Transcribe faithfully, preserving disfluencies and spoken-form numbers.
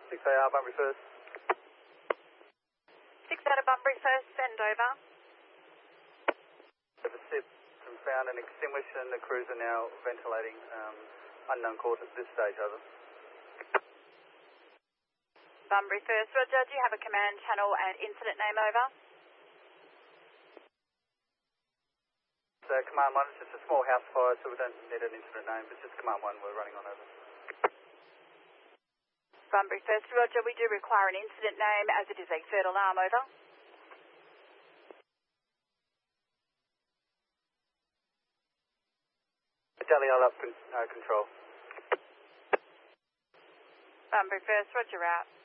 six A R, Bunbury first. six out of Bunbury first, send over. The S I P found and extinguished and the crews are now ventilating um, unknown cause at this stage, over. Bunbury first, Roger, do you have a command channel and incident name, over? So command one, it's just a small house fire, so we don't need an incident name, it's just command one, we're running on over. Bunbury first, Roger, we do require an incident name as it is a third alarm, over. Daliel up con uh, control. Bunbury first, Roger out.